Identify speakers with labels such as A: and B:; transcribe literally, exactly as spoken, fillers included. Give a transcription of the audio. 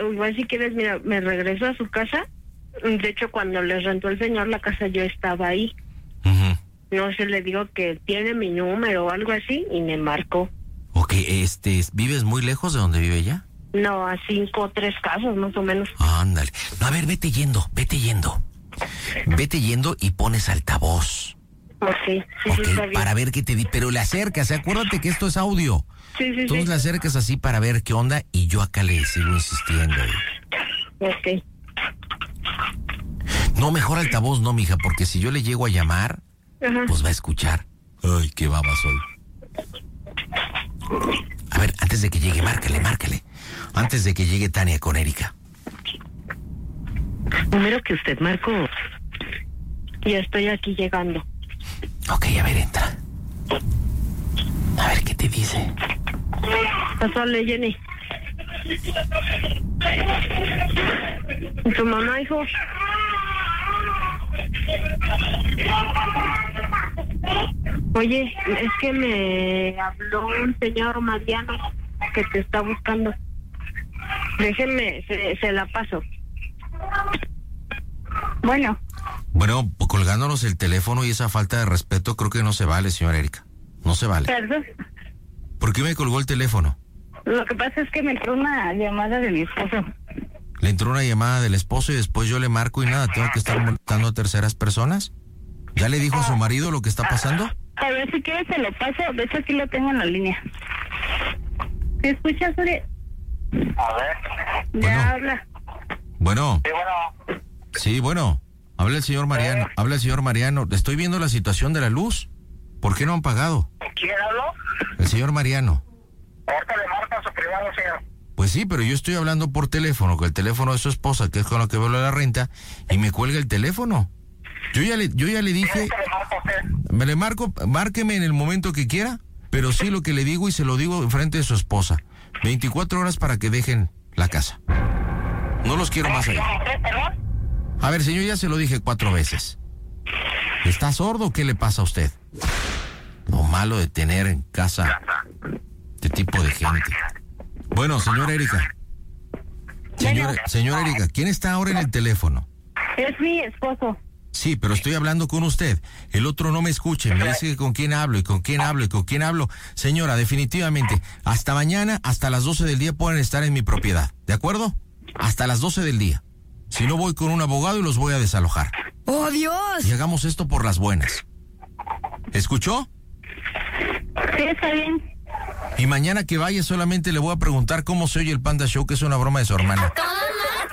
A: igual si quieres, mira, me regreso a su casa. De hecho, cuando les rentó el señor la casa, yo estaba ahí.
B: Uh-huh.
A: No sé, le digo que tiene mi número o algo así y me marcó.
B: Ok, este, ¿vives muy lejos de donde vive ella?
A: No, a cinco o tres casas más o menos.
B: Ándale. No, a ver, vete yendo, vete yendo. Vete yendo y pones altavoz.
A: Ok, sí,
B: Ok,
A: sí, está bien.
B: para ver qué te di, pero le acercas, ¿eh? Acuérdate que esto es audio.
A: Sí, sí,
B: Tú
A: sí.
B: le acercas así para ver qué onda y yo acá le sigo insistiendo.
A: Ok.
B: No, mejor altavoz no, mija, porque si yo le llego a llamar,
A: Ajá.
B: pues va a escuchar. Ay, qué baba soy. A ver, antes de que llegue, márcale, márcale. Antes de que llegue Tania con Erika.
C: Número que usted marcó.
A: Ya estoy aquí llegando.
B: Ok, a ver, entra. A ver qué te dice.
A: Pásale, Jenny. ¿Tu mamá, hijo? Oye, es que me habló un señor Mariano que te está buscando. Déjenme, se, se la paso. Bueno.
B: Bueno, pues colgándonos el teléfono y esa falta de respeto creo que no se vale, señora Erika. No se vale.
A: Perdón.
B: ¿Por qué me colgó el teléfono?
A: Lo que pasa es que me entró una llamada de mi esposo.
B: Le entró una llamada del esposo y después yo le marco y nada, ¿tengo que estar molestando a terceras personas? ¿Ya le dijo a su marido lo que está pasando?
A: A ver, si quieres se lo paso. De hecho, aquí lo tengo en la línea. ¿Me escuchas, Uri?
D: A ver.
A: Ya
B: Bueno.
A: habla.
B: Bueno.
D: Sí, bueno.
B: Sí, bueno. Habla el señor Mariano. Habla el señor Mariano. Estoy viendo la situación de la luz. ¿Por qué no han pagado?
D: ¿Quién habló?
B: El señor Mariano.
D: Ahorita le marca a su privado, señor.
B: Pues sí, pero yo estoy hablando por teléfono, con el teléfono de su esposa, que es con lo que veo la renta, y me cuelga el teléfono. Yo ya le, yo ya le dije,
D: ¿Quién le marca a usted?
B: me le marco, márqueme en el momento que quiera, pero sí lo que le digo y se lo digo enfrente de su esposa. veinticuatro horas para que dejen la casa. No los quiero más ahí.
D: ¿Usted, perdón?
B: A ver, señor, ya se lo dije cuatro veces. ¿Está sordo o qué le pasa a usted? Lo malo de tener en casa este tipo de gente. Bueno, señora Erika. Señora, señora Erika, ¿quién está ahora en el teléfono?
A: Es mi esposo.
B: Sí, pero estoy hablando con usted. El otro no me escuche. Me dice con quién hablo y con quién hablo y con quién hablo. Señora, definitivamente, hasta mañana, hasta las doce del día pueden estar en mi propiedad. ¿De acuerdo? Hasta las doce del día. Si no, voy con un abogado y los voy a desalojar.
E: ¡Oh, Dios!
B: Y hagamos esto por las buenas. ¿Escuchó?
A: Sí, está bien.
B: Y mañana que vaya solamente le voy a preguntar cómo se oye el Panda Show, que es una broma de su hermana.